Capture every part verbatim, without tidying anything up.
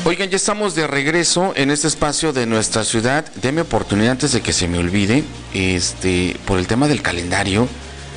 Oigan, ya estamos de regreso en este espacio de nuestra ciudad. Deme oportunidad antes de que se me olvide, este, por el tema del calendario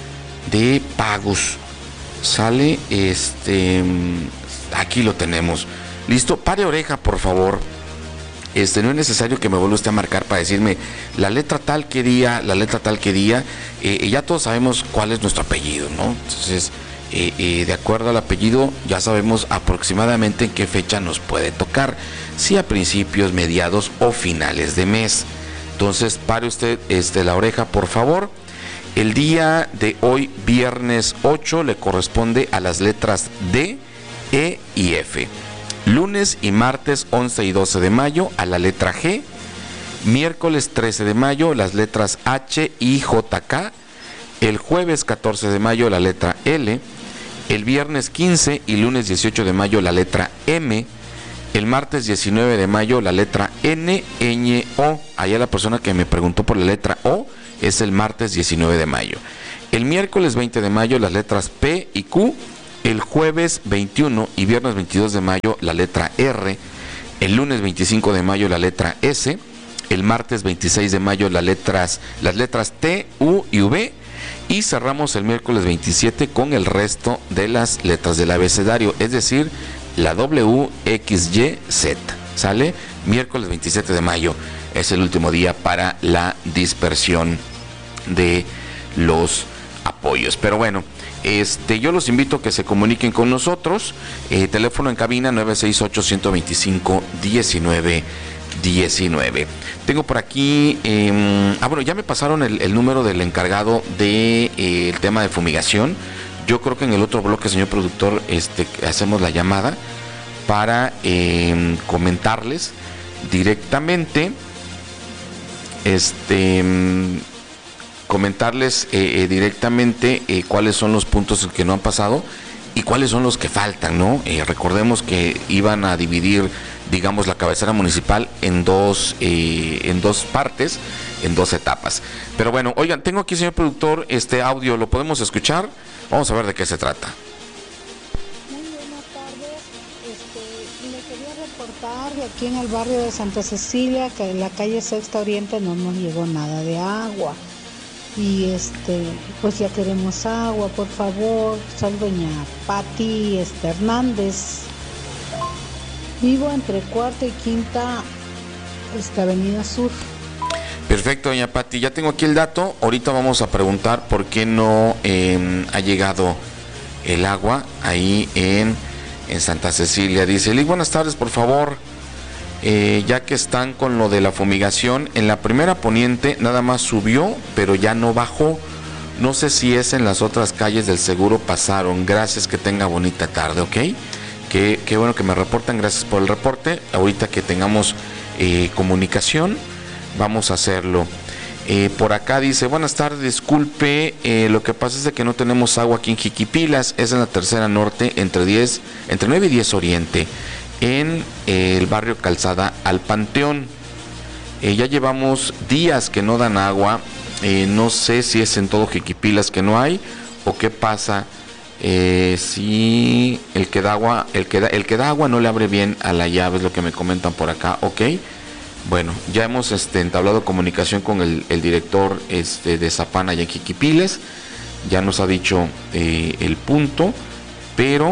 de pagos. Sale, este, aquí lo tenemos. Listo, pare oreja, por favor. Este, no es necesario que me vuelva usted a marcar para decirme la letra tal que día, la letra tal que día. Eh, ya todos sabemos cuál es nuestro apellido, ¿no? Entonces, Eh, eh, de acuerdo al apellido ya sabemos aproximadamente en qué fecha nos puede tocar, si a principios, mediados o finales de mes. Entonces pare usted este, la oreja, por favor. El día de hoy, viernes ocho, le corresponde a las letras D, E y F. Lunes y martes once y doce de mayo a la letra G. Miércoles trece de mayo las letras H, I, J, K. El jueves catorce de mayo la letra L. El viernes quince y lunes dieciocho de mayo la letra M. El martes diecinueve de mayo la letra N, Ñ, O. Allá la persona que me preguntó por la letra O es el martes diecinueve de mayo. El miércoles veinte de mayo las letras P y Q. El jueves veintiuno y viernes veintidós de mayo la letra R. El lunes veinticinco de mayo la letra S. El martes veintiséis de mayo las letras, las letras T, U y V. Y cerramos el miércoles veintisiete con el resto de las letras del abecedario, es decir, la W, X, Y, Z. ¿Sale? Miércoles veintisiete de mayo es el último día para la dispersión de los apoyos. Pero bueno, este, yo los invito a que se comuniquen con nosotros. Eh, teléfono en cabina nueve seis ocho, uno dos cinco, uno nueve diecinueve. Tengo por aquí, eh, ah bueno, ya me pasaron el, el número del encargado del de, eh, el tema de fumigación. Yo creo que en el otro bloque, señor productor, este, hacemos la llamada para eh, comentarles directamente, este, comentarles eh, eh, directamente eh, cuáles son los puntos que no han pasado y cuáles son los que faltan, ¿no? Eh, recordemos que iban a dividir, digamos, la cabecera municipal en dos, eh, en dos partes, en dos etapas. Pero bueno, oigan, tengo aquí, señor productor, este audio, ¿lo podemos escuchar? Vamos a ver de qué se trata. Muy buenas tardes, este, le quería reportar de aquí en el barrio de Santa Cecilia, que en la calle Sexta Oriente no nos llegó nada de agua. Y este, pues ya queremos agua, por favor. Soy doña Pati este, Hernández. Vivo entre cuarta y quinta, esta avenida Sur. Perfecto, doña Pati, ya tengo aquí el dato. Ahorita vamos a preguntar por qué no eh, ha llegado el agua ahí en, en Santa Cecilia. Dice, Liz, buenas tardes, por favor. Eh, ya que están con lo de la fumigación, en la primera poniente nada más subió, pero ya no bajó. No sé si es en las otras calles del seguro pasaron. Gracias, que tenga bonita tarde, ¿ok? Qué, qué bueno que me reportan, gracias por el reporte. Ahorita que tengamos eh, comunicación, vamos a hacerlo. Eh, por acá dice, buenas tardes, disculpe, eh, lo que pasa es de que no tenemos agua aquí en Jiquipilas, es en la tercera norte, entre diez, entre nueve y diez oriente, en eh, el barrio Calzada al Panteón. Eh, ya llevamos días que no dan agua, eh, no sé si es en todo Jiquipilas que no hay, o qué pasa. Eh, si el que da agua, el que da, el que da agua no le abre bien a la llave, es lo que me comentan por acá, ok. Bueno, ya hemos este, entablado comunicación con el, el director este, de Zapana y en Jiquipilas, ya nos ha dicho eh, el punto, pero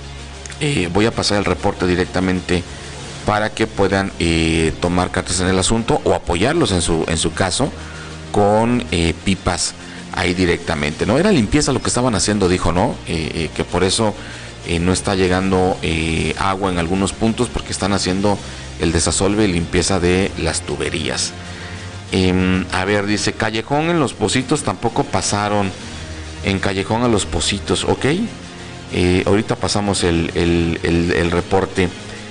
eh, voy a pasar el reporte directamente para que puedan eh, tomar cartas en el asunto o apoyarlos en su, en su caso con eh, pipas ahí directamente, ¿no? Era limpieza lo que estaban haciendo, dijo, ¿no? Eh, eh, que por eso eh, no está llegando eh, agua en algunos puntos, porque están haciendo el desasolve y limpieza de las tuberías. Eh, a ver, dice, Callejón en los Pocitos tampoco pasaron, en Callejón a los Pocitos, ok. Eh, ahorita pasamos el, el, el, el reporte.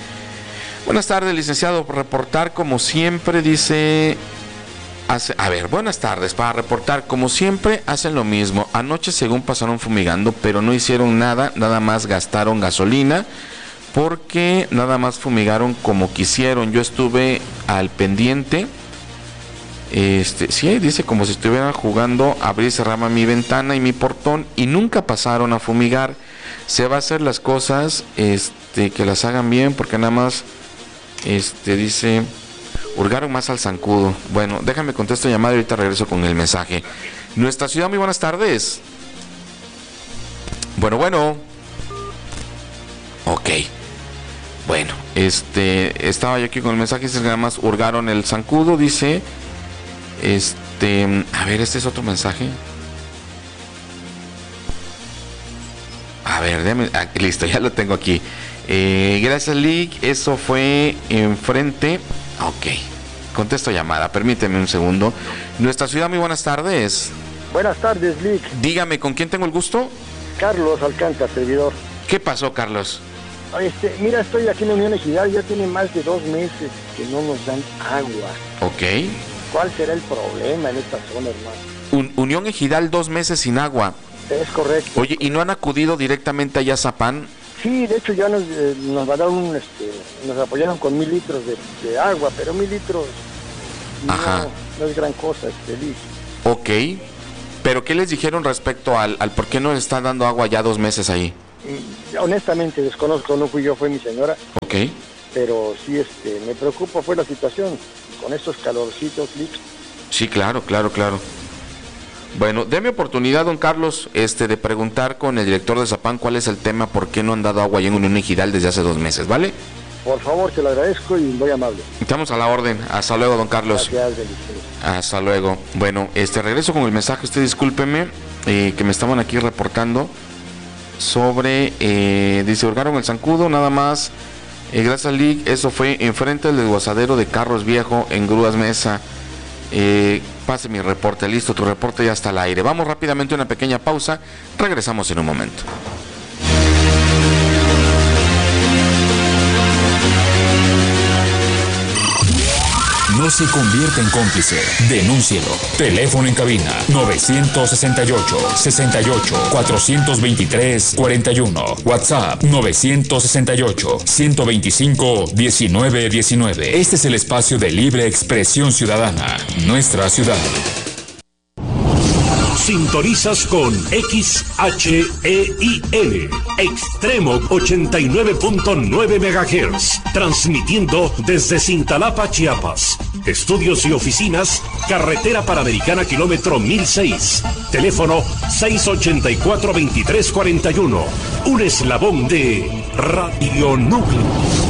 Buenas tardes, licenciado, por reportar como siempre, dice... Hace, a ver, buenas tardes, para reportar, como siempre hacen lo mismo. Anoche según pasaron fumigando, pero no hicieron nada, nada más gastaron gasolina, porque nada más fumigaron como quisieron. Yo estuve al pendiente, este, sí, dice como si estuvieran jugando, abrí y cerraba mi ventana y mi portón y nunca pasaron a fumigar. Se va a hacer las cosas, este, que las hagan bien, porque nada más Este dice, hurgaron más al zancudo. Bueno, déjame contesto llamada y ahorita regreso con el mensaje. Nuestra ciudad, muy buenas tardes. Bueno, bueno. Ok. Bueno, este, estaba yo aquí con el mensaje, dice que nada más hurgaron el zancudo, dice. Este, a ver, este es otro mensaje. A ver, déjame, ah, listo, ya lo tengo aquí. Eh, gracias, Lick. Eso fue enfrente. Ok. Contesto llamada. Permíteme un segundo. Nuestra ciudad, muy buenas tardes. Buenas tardes, Lick. Dígame, ¿con quién tengo el gusto? Carlos Alcántara, servidor. ¿Qué pasó, Carlos? Este, mira, estoy aquí en la Unión Ejidal. Ya tiene más de dos meses que no nos dan agua. Ok. ¿Cuál será el problema en esta zona, hermano? Un, Unión Ejidal, dos meses sin agua. Es correcto. Oye, ¿y no han acudido directamente allá a Zapán? Sí, de hecho ya nos, eh, nos mandaron un, este, nos apoyaron con mil litros de, de agua, pero mil litros Ajá. No, no es gran cosa, este, Lick. Ok, pero ¿qué les dijeron respecto al, al por qué no les están dando agua ya dos meses ahí? Y, honestamente desconozco, no fui yo, fue mi señora. Ok. Pero sí, este, me preocupa fue la situación con estos calorcitos, Lick. Sí, claro, claro, claro. Bueno, déme oportunidad, don Carlos, este, de preguntar con el director de Zapán cuál es el tema, por qué no han dado agua allá en Unión Ejidal desde hace dos meses, ¿vale? Por favor, te lo agradezco y muy amable. Estamos a la orden. Hasta luego, don Carlos. Gracias, bendiciones. Hasta luego. Bueno, este, regreso con el mensaje. Usted discúlpeme, eh, que me estaban aquí reportando sobre, eh, dice, hurgaron el zancudo, nada más. Eh, gracias, Lick. Eso fue enfrente del desguazadero de Carros Viejo en Grúas Mesa. Eh, pase mi reporte, listo, tu reporte ya está al aire. Vamos rápidamente a una pequeña pausa, regresamos en un momento. No se convierta en cómplice. Denúncielo. Teléfono en cabina nueve seis ocho, seis ocho, cuatro dos tres, cuatro uno. WhatsApp nueve seis ocho, uno dos cinco, uno nueve uno nueve. Este es el espacio de libre expresión ciudadana. Nuestra ciudad. Sintonizas con X H E I L, Extremo ochenta y nueve punto nueve megahertz, transmitiendo desde Cintalapa, Chiapas. Estudios y oficinas, Carretera Panamericana, kilómetro mil seis. Teléfono seis ocho cuatro, dos tres cuatro uno. Un eslabón de Radio Núcleo.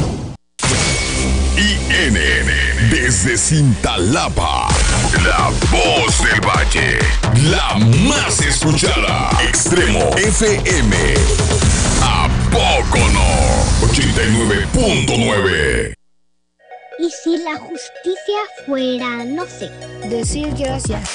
I N N, desde Cintalapa, la voz del valle, la más escuchada. Extremo F M. ¿A poco no? ochenta y nueve punto nueve. ¿Y si la justicia fuera, no sé, decir gracias?